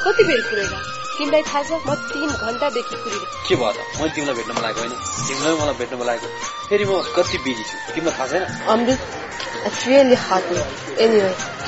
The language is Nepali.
कति बेर कुरेगा तिमीलाई थाहा छ म 3 घण्टादेखि कुरिरहेको के भयो त मैले तिमीलाई भेट्न लागेको होइन तिमीलाई मलाई भेट्न लागेको फेरि म कति बिजी छु तिमीलाई थाहा छैन अमृत it's really hot anyway